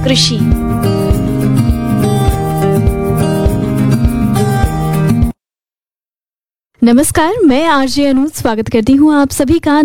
कृषि। नमस्कार, मैं आरजे अनु स्वागत करती हूँ आप सभी का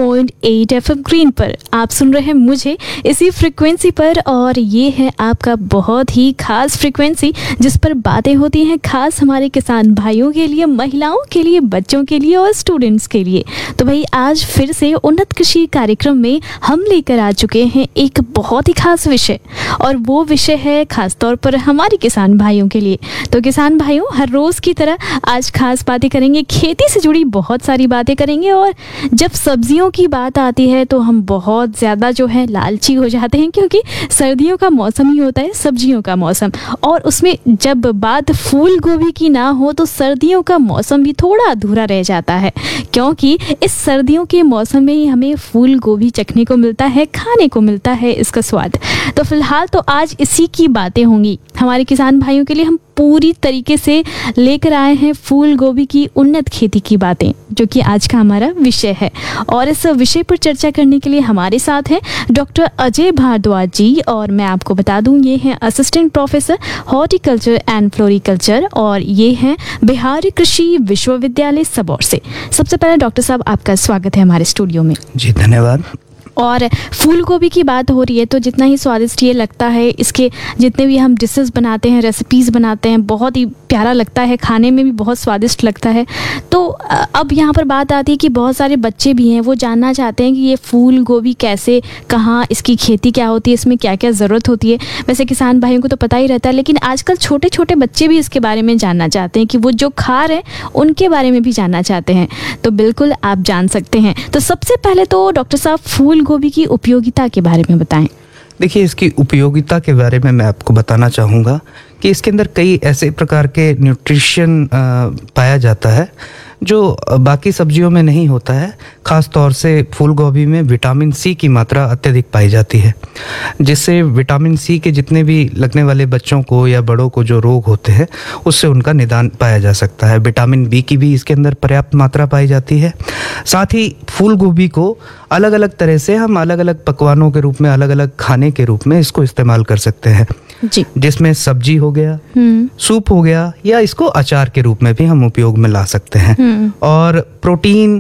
90.8 एफएम ग्रीन पर। आप सुन रहे हैं मुझे इसी फ्रिक्वेंसी पर और ये है आपका बहुत ही खास फ्रिक्वेंसी जिस पर बातें होती हैं खास हमारे किसान भाइयों के लिए, महिलाओं के लिए, बच्चों के लिए और स्टूडेंट्स के लिए। तो भाई आज फिर से उन्नत कृषि कार्यक्रम में हम लेकर आ चुके हैं एक बहुत ही खास विषय, और वो विषय है खास तौर पर हमारे किसान भाइयों के लिए। तो किसान भाइयों, हर रोज़ की तरह आज खास बातें करेंगे, खेती से जुड़ी बहुत सारी बातें करेंगे। और जब सब्जियों की बात आती है तो हम बहुत ज़्यादा जो है लालची हो जाते हैं, क्योंकि सर्दियों का मौसम ही होता है सब्जियों का मौसम, और उसमें जब बात फूल गोभी की ना हो तो सर्दियों का मौसम भी थोड़ा अधूरा रह जाता है, क्योंकि इस सर्दियों के मौसम में ही हमें फूल गोभी चखने को मिलता है, खाने को मिलता है इसका स्वाद। तो फिलहाल तो आज इसी की बातें होंगी हमारे किसान भाइयों के लिए। हम पूरी तरीके से लेकर आए हैं फूल गोभी की उन्नत खेती की बातें, जो कि आज का हमारा विषय है। और इस विषय पर चर्चा करने के लिए हमारे साथ हैं डॉक्टर अजय भारद्वाज जी, और मैं आपको बता दूं ये हैं assistant professor horticulture and floriculture, और ये हैं बिहार कृषि विश्वविद्यालय सबौर से। सबसे पहले डॉक्टर साहब, आपका स्वागत है हमारे स्टूडियो में। जी धन्यवाद। और फूल गोभी की बात हो रही है तो जितना ही स्वादिष्ट ये लगता है, इसके जितने भी हम डिशेस बनाते हैं, रेसिपीज़ बनाते हैं, बहुत ही प्यारा लगता है, खाने में भी बहुत स्वादिष्ट लगता है। तो अब यहाँ पर बात आती है कि बहुत सारे बच्चे भी हैं, वो जानना चाहते हैं कि ये फूल गोभी कैसे, कहाँ इसकी खेती क्या होती है, इसमें क्या क्या ज़रूरत होती है। वैसे किसान भाइयों को तो पता ही रहता है, लेकिन आजकल छोटे छोटे बच्चे भी इसके बारे में जानना चाहते हैं, कि वो जो खा रहे हैं उनके बारे में भी जानना चाहते हैं। तो बिल्कुल आप जान सकते हैं। तो सबसे पहले तो डॉक्टर साहब फूल गोभी की उपयोगिता के बारे में बताएं। देखिए, इसकी उपयोगिता के बारे में मैं आपको बताना चाहूँगा कि इसके अंदर कई ऐसे प्रकार के न्यूट्रिशन पाया जाता है जो बाकी सब्जियों में नहीं होता है। ख़ास तौर से फूल गोभी में विटामिन सी की मात्रा अत्यधिक पाई जाती है, जिससे विटामिन सी के जितने भी लगने वाले बच्चों को या बड़ों को जो रोग होते हैं उससे उनका निदान पाया जा सकता है। विटामिन बी की भी इसके अंदर पर्याप्त मात्रा पाई जाती है। साथ ही फूल गोभी को अलग अलग तरह से हम अलग अलग पकवानों के रूप में, अलग अलग खाने के रूप में इसको इस्तेमाल कर सकते हैं जी, जिसमें सब्जी हो गया, सूप हो गया, या इसको अचार के रूप में भी हम उपयोग में ला सकते हैं। और प्रोटीन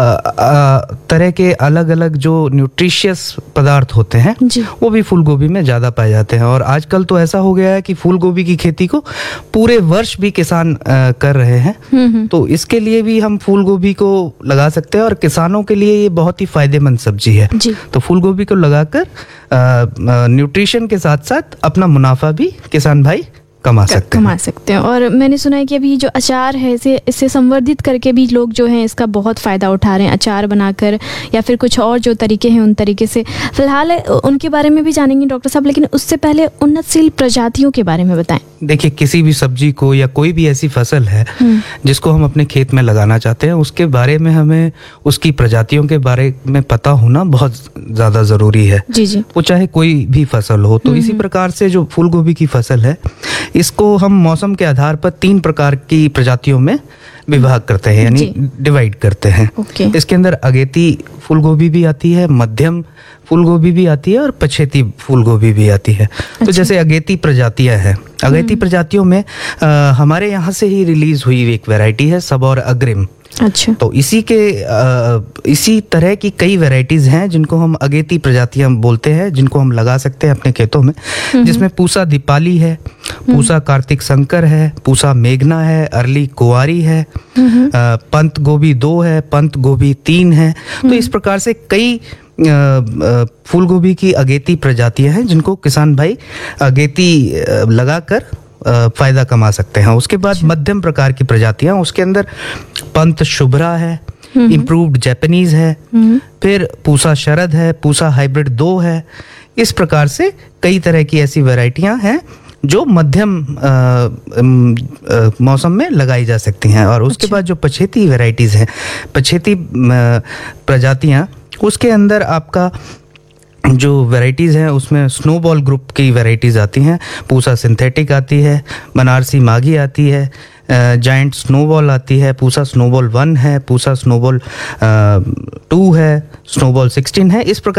तरह के अलग अलग जो न्यूट्रिशियस पदार्थ होते हैं वो भी फूल गोभी में ज़्यादा पाए जाते हैं। और आजकल तो ऐसा हो गया है कि फूल गोभी की खेती को पूरे वर्ष भी किसान कर रहे हैं, तो इसके लिए भी हम फूल गोभी को लगा सकते हैं, और किसानों के लिए ये बहुत ही फायदेमंद सब्जी है। तो फूल गोभी को लगाकर न्यूट्रिशन के साथ साथ अपना मुनाफा भी किसान भाई कमा सकते हैं। और मैंने सुना है कि अभी जो अचार है इससे संवर्धित करके भी लोग जो हैं इसका बहुत फ़ायदा उठा रहे हैं, अचार बनाकर या फिर कुछ और जो तरीके हैं उन तरीके से। फिलहाल उनके बारे में भी जानेंगे डॉक्टर साहब, लेकिन उससे पहले उन्नतशील प्रजातियों के बारे में बताएं। देखिए, किसी भी सब्जी को या कोई भी ऐसी फसल है जिसको हम अपने खेत में लगाना चाहते हैं, उसके बारे में हमें उसकी प्रजातियों के बारे में पता होना बहुत ज़्यादा ज़रूरी है। जी। वो चाहे कोई भी फसल हो। तो इसी प्रकार से जो फूल गोभी की फसल है, इसको हम मौसम के आधार पर 3 प्रकार की प्रजातियों में विभाग करते हैं, यानी डिवाइड करते हैं। इसके अंदर अगेती फूल गोभी भी आती है, मध्यम फूल गोभी भी आती है, और पछेती फूल गोभी भी आती है। तो जैसे अगेती प्रजातियां हैं, अगेती प्रजातियों में हमारे यहाँ से ही रिलीज हुई एक वैरायटी है सबौर अग्रिम। अच्छा। तो इसी तरह की कई वैरायटीज हैं जिनको हम अगेती प्रजातियां बोलते हैं, जिनको हम लगा सकते हैं अपने खेतों में, जिसमें पूसा दीपाली है, पूसा कार्तिक शंकर है, पूसा मेघना है, अरली कुंवारी है, पंत गोभी 2 है, पंत गोभी 3 है। तो इस प्रकार से कई फूल गोभी की अगेती प्रजातियां हैं जिनको किसान भाई अगेती लगाकर फायदा कमा सकते हैं। उसके बाद मध्यम प्रकार की प्रजातियां, उसके अंदर पंत शुभ्रा है, इम्प्रूव्ड जैपनीज है, फिर पूसा शरद है, पूसा हाइब्रिड 2 है। इस प्रकार से कई तरह की ऐसी वैरायटियां हैं जो मध्यम मौसम में लगाई जा सकती हैं। और उसके बाद जो पछेती वैरायटीज हैं, पछेती प्रजातियां, उसके अंदर आपका जो वैरायटीज़ हैं उसमें स्नोबॉल ग्रुप की वैरायटीज़ आती हैं। पूसा सिंथेटिक आती है, बनारसी माघी आती है, जायंट स्नोबॉल आती है, पूसा स्नोबॉल 1 है, पूसा स्नोबॉल 2 है, स्नोबॉल 16 है। इस प्रकार